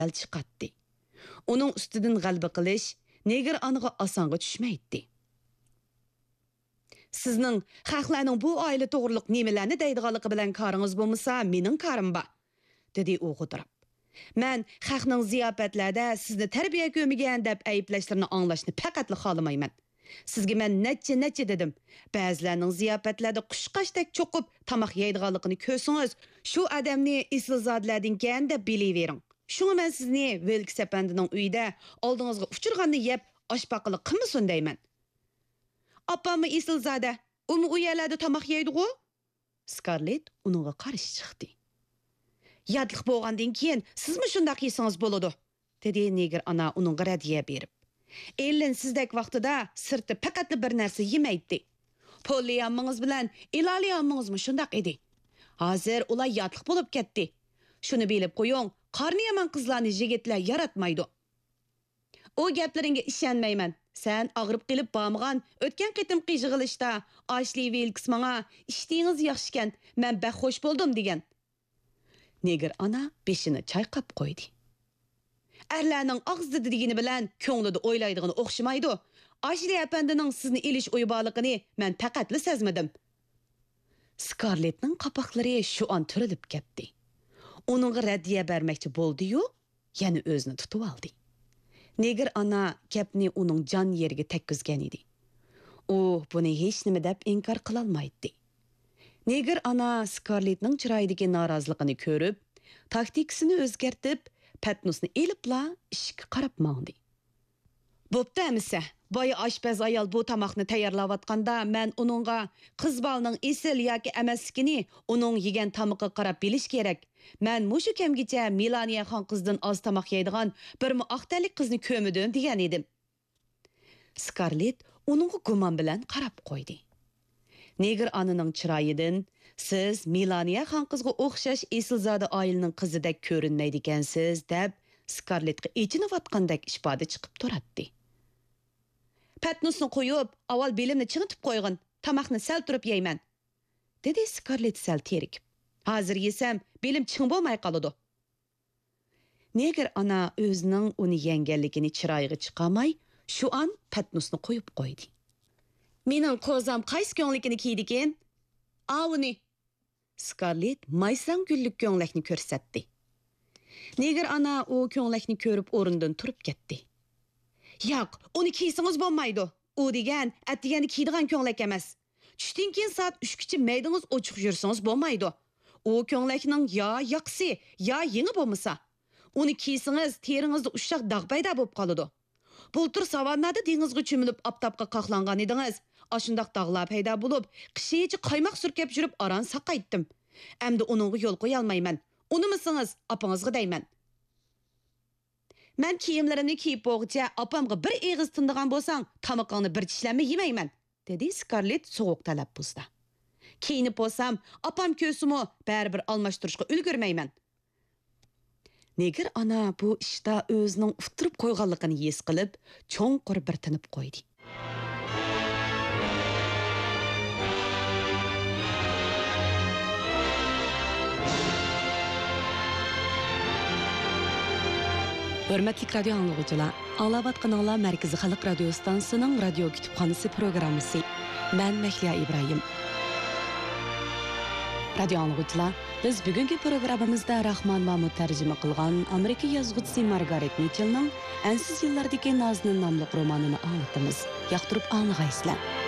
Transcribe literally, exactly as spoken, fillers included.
chiqatdi. Uning ustidan g'alaba qilish neger anaga osonga tushmaydi. Sizning xalqlarning bu oila to'g'riliq nimalarni deydiganligi bilan koringiz bo'lmasa, mening korim bor, dedi u g'udirab. Men xalqning ziyofatlarda sizni tarbiya ko'rmagan deb ayblashlarini anglashni faqatli xolamayman. Sizga men necha necha dedim. Ba'zilarning ziyofatlarda qushqashdek cho'qib tamoq yeydiganligini ko'rsangiz, shu odamni islzodlardan keyin deb bilavering. Shuni men sizni Velks apandining uyida oldingizga uchirganni yeb oshpaqili qilmasin deyman. Opammi islzoda, umi u yerlarda tamoq yeydi-ku? Scarlett uningga qarshi chiqdi. Yadliq bo'lgandan keyin sizmi shundaq yesangiz bo'ladi, dedi neger ana uningga radiya berib. Ellen sizdek vaqtida sirti faqatli bir narsa yemaydi. Polly ammangiz bilan Ilali ammangizmi shundaq edi. Hozir ular yadliq bo'lib ketdi. Shuni bilib qo'ying, qarni yaman qizlarni yigitlar yaratmaydi. O gaplaringga ishonmayman. Sen og'rib qilib bormagan o'tgan qitim qiyjig'ilishda Ashley Wilkes menga ishtingiz yaxshi ekan, men baxo'sh bo'ldim degan. Neger ana beshini chayqab qo'ydi. Erlarning og'zida degini bilan ko'nglida o'ylaydigini o'xshamaydi. Ashley apandining sizni ilish o'yborligini men faqatli sezmadim. Scarlettning qapoqlari shu an turilib ketdi. Uningga radiya bermoqchi bo'ldi-yu, yana o'zini tutib oldi. Neger ana gapni uning jon yeriga tekkizgan edi. U buni hech nima deb inkor qila olmaydi. Neger ana Scarlettning chiroyidagi noroziligini ko'rib, taktikasini o'zgartib, Patnusni elibla ishga qarab mangdi. Bo'pti amisa, boya oshpaz ayol bu tamoqni tayyorlayotganda men uningga qiz bolaning esil yoki emasligini uning yegan tamoqqa qarab bilish kerak. Men mushu kamgacha Melania xon qizdan oz tamoq yeydigan bir muaqtalik qizni ko'midim degan edim. Scarlett uningga gumon bilan qarab qo'ydi. Neger ananing chiroyidan siz Melania xon qizga o'xshash esilzoda oilaning qizidek ko'rinmaydi ekansiz deb Scarlettga echinayotgandek ifoda chiqib turadi. Patnusni qo'yib, avval belimni chingitib qo'ygin, tamoqni sal turib yeyman, dedi Scarlett sal terikib. Hozir yesam, belim ching bo'lmay qoladi. Neger ana o'zining uni yenganligini chiroyiga chiqamay, shu an Patnusni qo'yib qo'ydi. Mening qo'zam qaysi ko'nglikini kiydi ekan? Avni. Scarlett maysan gullik ko'nglakni ko'rsatdi. Neger ana u ko'nglakni ko'rib o'rindan turib ketdi. Yo'q, uni kiysangiz bo'lmaydi. U degan, atdigani kiydigan ko'nglak emas. Tushdan keyin soat uch gacha maydingiz ochiq yursangiz bo'lmaydi. U ko'nglakning yo yoqsi, yo yengi bo'lmasa, uni kiysangiz teringizni ushshaq dog' paydo bo'lib qoladi. Bultur savannada dengizga cho'milib oftobga qoqlangan edingiz. Ashundaq dog'lar paydo bo'lib, qishichi qaymoq surkab yurib aran saqaytdim. Endi uningga yo'l qo'ya olmayman. Unimisingiz, opangizga deyman. Men kiyimlarimni kiyib bo'g'icha opamga bir eg'iz tindigan bo'lsang, tamoqingni bir tishlamay yemayman, dedi Scarlett so'g'uq talaffuzda. Kiyinib bo'lsam, opam ko'simi baribir almashtirishga ulgurmayman. Neger ana bu ishda o'zining uftirib qo'yganligini his qilib, cho'nqur bir tinib qo'ydi. Hörmətli radio anlıqçılar, anlavatqanlar Mərkəzi Xalq Radio Stansiyasının radio kütüpxanası proqramısı. Mən Məhliya İbrahim. Radio anlıqçılar, biz bugünkü proqramımızda Rahman Mahmud tərcümə qılğan Amerika yazğıçısı Margaret Mitchell'ның Ensiz yıllardakı Nazının namlıq romanını anlatımız. Yaqtırıb anlığaysızlar.